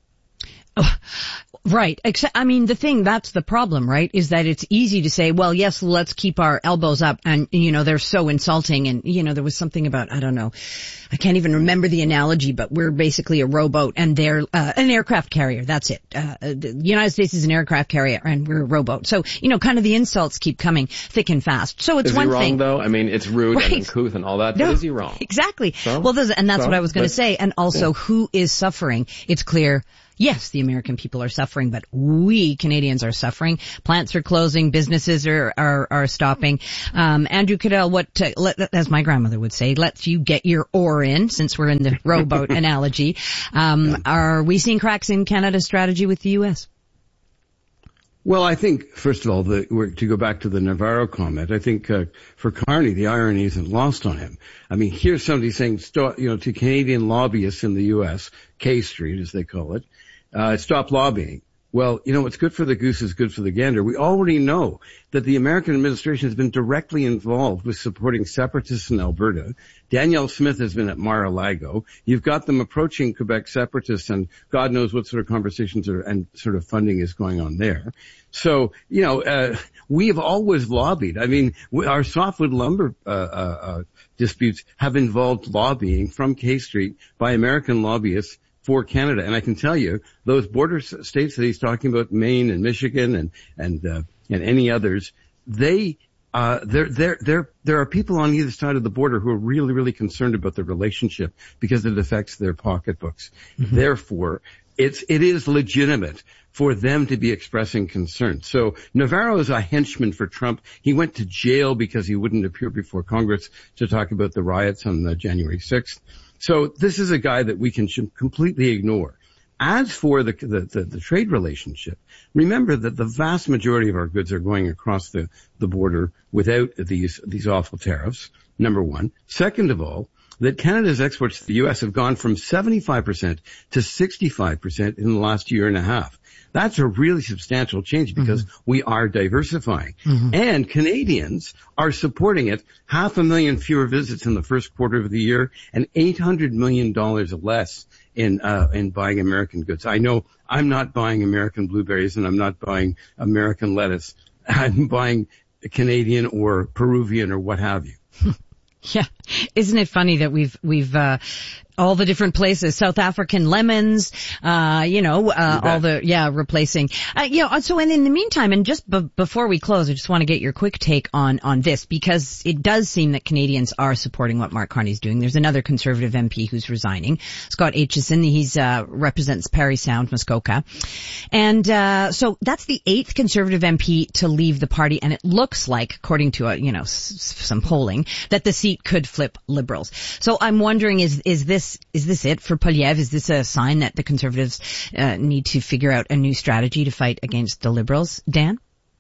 Oh, right. Except, I mean, the thing, that's the problem, right, is that it's easy to say, well, yes, let's keep our elbows up. And, you know, they're so insulting. And, you know, there was something about, I don't know, I can't even remember the analogy, but we're basically a rowboat and they're uh, an aircraft carrier. That's it. Uh, the United States is an aircraft carrier and we're a rowboat. So, you know, kind of the insults keep coming thick and fast. So it's is one he wrong, thing. though? I mean, it's rude right. and uncouth and all that. No, but is he wrong? Exactly. So? Well, and that's so? what I was going to but, say. And also, yeah. who is suffering? It's clear yes, the American people are suffering, but we Canadians are suffering. Plants are closing, businesses are are, are stopping. Um, Andrew Cadell, what, uh, let, as my grandmother would say, lets you get your oar in, since we're in the rowboat analogy. Um, are we seeing cracks in Canada's strategy with the U S? Well, I think, first of all, the, to go back to the Navarro comment, I think uh, for Carney, the irony isn't lost on him. I mean, here's somebody saying, stop, you know, to Canadian lobbyists in the U S, K Street, as they call it, uh, stop lobbying. Well, you know, what's good for the goose is good for the gander. We already know that the American administration has been directly involved with supporting separatists in Alberta. Danielle Smith has been at Mar-a-Lago. You've got them approaching Quebec separatists, and God knows what sort of conversations are, and sort of funding is going on there. So, you know, uh, we have always lobbied. I mean, we, our softwood lumber uh, uh, uh, disputes have involved lobbying from K Street by American lobbyists for Canada. And I can tell you, those border states that he's talking about, Maine and Michigan and, and, uh, and any others, they, uh, there, there, there, there are people on either side of the border who are really, really concerned about the relationship because it affects their pocketbooks. Mm-hmm. Therefore, it's, it is legitimate for them to be expressing concern. So Navarro is a henchman for Trump. He went to jail because he wouldn't appear before Congress to talk about the riots on the January sixth. So this is a guy that we can completely ignore. As for the, the, the, the trade relationship, remember that the vast majority of our goods are going across the, the border without these, these awful tariffs, number one. Second of all, that Canada's exports to the U S have gone from seventy-five percent to sixty-five percent in the last year and a half. That's a really substantial change because mm-hmm. we are diversifying. Mm-hmm. And Canadians are supporting it. Half a million fewer visits in the first quarter of the year and eight hundred million dollars less in, uh, in buying American goods. I know I'm not buying American blueberries and I'm not buying American lettuce. I'm buying Canadian or Peruvian or what have you. Yeah. Isn't it funny that we've, we've, uh, all the different places, South African lemons, uh, you know, uh, all the, yeah, replacing, uh, you know, so and in the meantime, and just b- before we close, I just want to get your quick take on, on this, because it does seem that Canadians are supporting what Mark Carney's doing. There's another Conservative M P who's resigning, Scott Aitchison. He's, uh, represents Parry Sound, Muskoka. And, uh, so that's the eighth Conservative M P to leave the party, and it looks like, according to, a, you know, s- some polling, that the seat could flip Liberals. So I'm wondering, is, is this Is this it for Poilievre? Is this a sign that the Conservatives uh, need to figure out a new strategy to fight against the Liberals? Dan?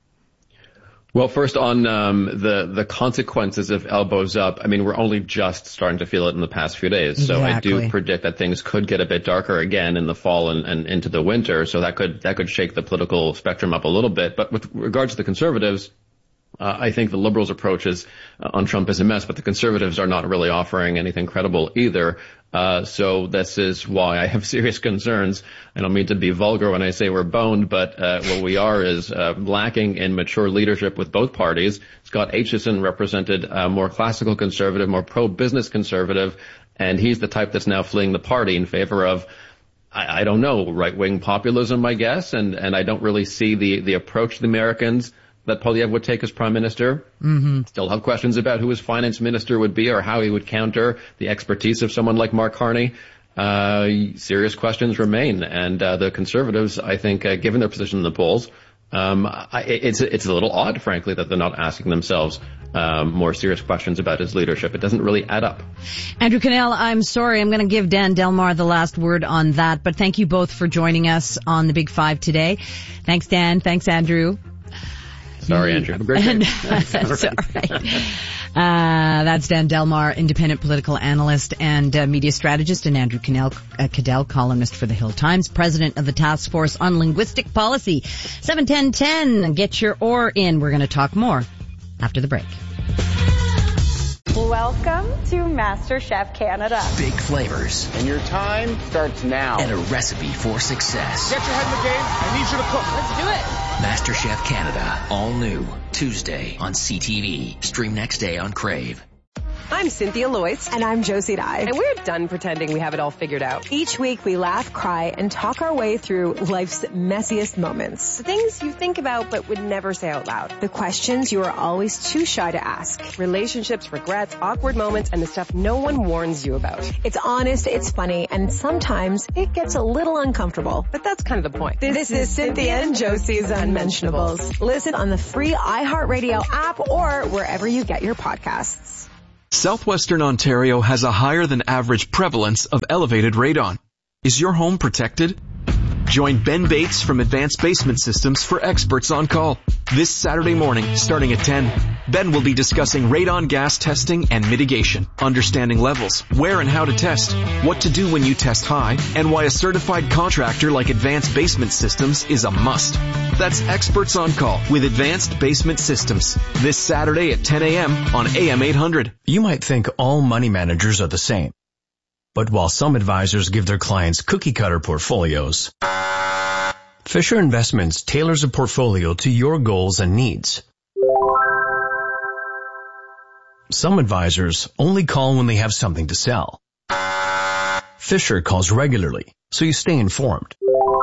Well, first on um, the the consequences of elbows up, I mean, we're only just starting to feel it in the past few days. So exactly. I do predict that things could get a bit darker again in the fall and, and into the winter. So that could that could shake the political spectrum up a little bit. But with regards to the Conservatives, Uh, I think the Liberals' approach is, uh, on Trump is a mess, but the Conservatives are not really offering anything credible either. Uh, so this is why I have serious concerns. I don't mean to be vulgar when I say we're boned, but uh, what we are is uh, lacking in mature leadership with both parties. Scott Aitchison represented a more classical conservative, more pro-business conservative, and he's the type that's now fleeing the party in favor of, I, I don't know, right-wing populism, I guess, and, and I don't really see the, the approach to the Americans that Poilievre would take as prime minister. Mm-hmm. Still have questions about who his finance minister would be or how he would counter the expertise of someone like Mark Carney. Uh, serious questions remain. And uh, the Conservatives, I think, uh, given their position in the polls, um, I, it's, it's a little odd, frankly, that they're not asking themselves um, more serious questions about his leadership. It doesn't really add up. Andrew Cannell, I'm sorry. I'm going to give Dan Delmar the last word on that. But thank you both for joining us on the Big Five today. Thanks, Dan. Thanks, Andrew. Sorry, Andrew. Have a great day. That's all right. Uh, that's Dan Delmar, independent political analyst and uh, media strategist, and Andrew Cannell, uh, Cadell, columnist for the Hill Times, president of the Task Force on Linguistic Policy. seven ten ten, get your oar in. We're going to talk more after the break. Welcome to MasterChef Canada. Big flavors. And your time starts now. And a recipe for success. Get your head in the game. I need you to cook. Let's do it. MasterChef Canada. All new. Tuesday on C T V. Stream next day on Crave. I'm Cynthia Loyce. And I'm Josie Dye. And we're done pretending we have it all figured out. Each week we laugh, cry, and talk our way through life's messiest moments. The things you think about but would never say out loud. The questions you are always too shy to ask. Relationships, regrets, awkward moments, and the stuff no one warns you about. It's honest, it's funny, and sometimes it gets a little uncomfortable. But that's kind of the point. This, this is Cynthia and Josie's Unmentionables. Listen on the free iHeartRadio app or wherever you get your podcasts. Southwestern Ontario has a higher than average prevalence of elevated radon. Is your home protected? Join Ben Bates from Advanced Basement Systems for experts on call. This Saturday morning, starting at ten, Ben will be discussing radon gas testing and mitigation, understanding levels, where and how to test, what to do when you test high, and why a certified contractor like Advanced Basement Systems is a must. That's Experts on Call with Advanced Basement Systems. This Saturday at ten a.m. on A M eight hundred. You might think all money managers are the same. But while some advisors give their clients cookie-cutter portfolios, Fisher Investments tailors a portfolio to your goals and needs. Some advisors only call when they have something to sell. Fisher calls regularly, so you stay informed.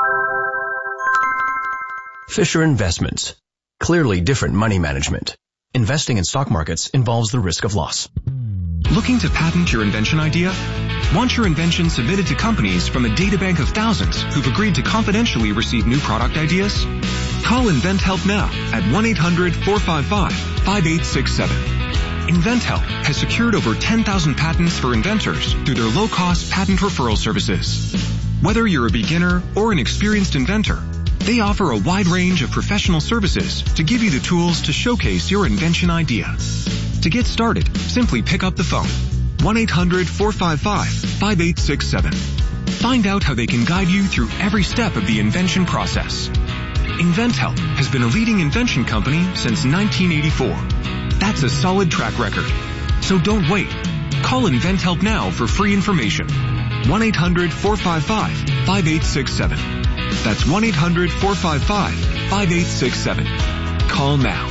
Fisher Investments. Clearly different money management. Investing in stock markets involves the risk of loss. Looking to patent your invention idea? Want your invention submitted to companies from a databank of thousands who've agreed to confidentially receive new product ideas? Call InventHelp now at one eight hundred four five five five eight six seven. InventHelp has secured over ten thousand patents for inventors through their low-cost patent referral services. Whether you're a beginner or an experienced inventor, they offer a wide range of professional services to give you the tools to showcase your invention idea. To get started, simply pick up the phone. one eight hundred four five five five eight six seven. Find out how they can guide you through every step of the invention process. InventHelp has been a leading invention company since nineteen eighty-four. That's a solid track record. So don't wait. Call InventHelp now for free information. one eight hundred four five five five eight six seven. That's one eight hundred four five five five eight six seven. Call now.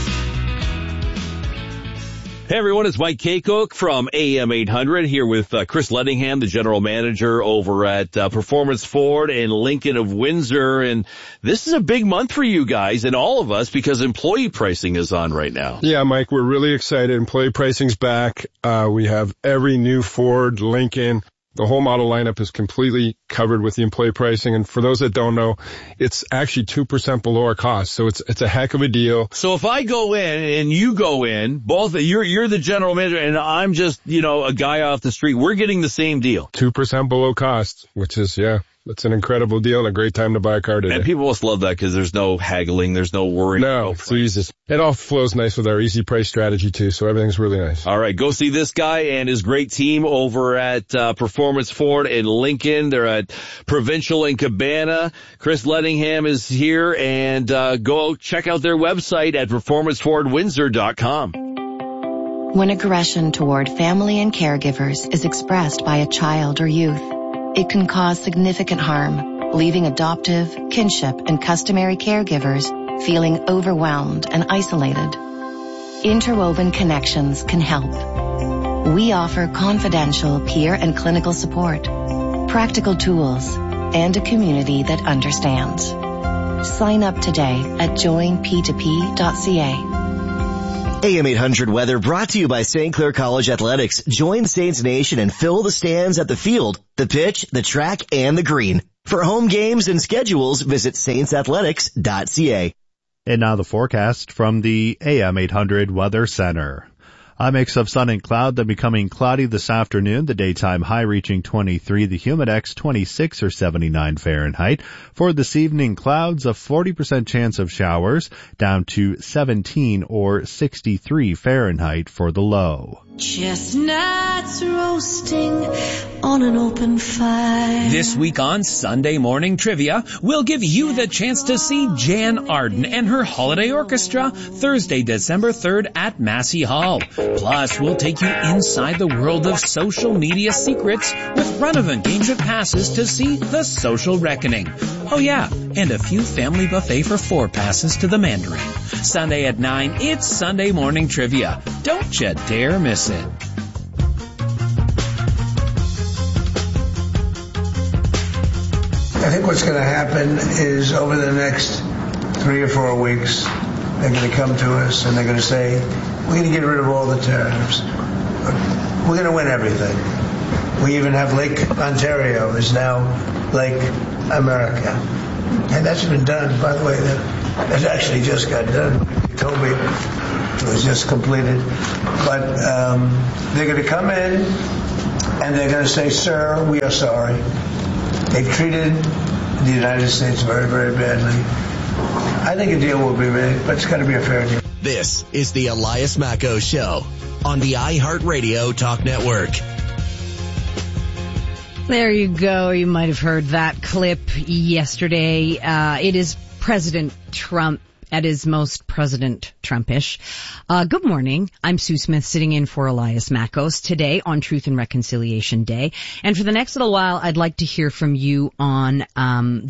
Hey everyone, it's Mike Kaycook from A M eight hundred here with uh, Chris Lettingham, the general manager over at uh, Performance Ford in Lincoln of Windsor. And this is a big month for you guys and all of us because employee pricing is on right now. Yeah, Mike, we're really excited. Employee pricing's back. Uh, we have every new Ford, Lincoln. The whole model lineup is completely covered with the employee pricing. And for those that don't know, it's actually two percent below our cost. So it's, it's a heck of a deal. So if I go in and you go in, both, you're, you're the general manager and I'm just, you know, a guy off the street, we're getting the same deal. two percent below cost, which is, yeah. It's an incredible deal and a great time to buy a car today. And people must love that because there's no haggling, there's no worrying. No, it's easy. It all flows nice with our easy price strategy too, so everything's really nice. All right, go see this guy and his great team over at uh, Performance Ford in Lincoln. They're at Provincial and Cabana. Chris Lettingham is here, and uh, go check out their website at performance ford windsor dot com. When aggression toward family and caregivers is expressed by a child or youth, it can cause significant harm, leaving adoptive, kinship, and customary caregivers feeling overwhelmed and isolated. Interwoven Connections can help. We offer confidential peer and clinical support, practical tools, and a community that understands. Sign up today at join p two p dot c a. A M eight hundred weather brought to you by Saint Clair College Athletics. Join Saints Nation and fill the stands at the field, the pitch, the track, and the green. For home games and schedules, visit saints athletics dot c a. And now the forecast from the A M eight hundred Weather Center. A mix of sun and cloud, then becoming cloudy this afternoon. The daytime high reaching twenty-three, the humidex twenty-six or seventy-nine Fahrenheit. For this evening, clouds, a forty percent chance of showers, down to seventeen or sixty-three Fahrenheit for the low. Chestnuts roasting on an open fire. This week on Sunday Morning Trivia, we'll give you the chance to see Jan Arden and her holiday orchestra Thursday, December third at Massey Hall. Plus, we'll take you inside the world of social media secrets with run-of-engagement passes to see The Social Reckoning. Oh yeah, and a few family buffet for four passes to the Mandarin. Sunday at nine, it's Sunday Morning Trivia. Don't you dare miss it. I think what's going to happen is over the next three or four weeks, they're going to come to us and they're going to say, we're going to get rid of all the tariffs. We're going to win everything. We even have Lake Ontario is now Lake America. And that's been done, by the way. That, that actually just got done. They told me it was just completed. But um, they're going to come in and they're going to say, sir, we are sorry. They've treated the United States very, very badly. I think a deal will be made, but it's got to be a fair deal. This is the Elias Macco Show on the iHeartRadio Talk Network. There you go. You might have heard that clip yesterday. Uh, it is President Trump at his most President Trumpish. Uh, good morning. I'm Sue Smith sitting in for Elias Mackos today on Truth and Reconciliation Day. And for the next little while, I'd like to hear from you on um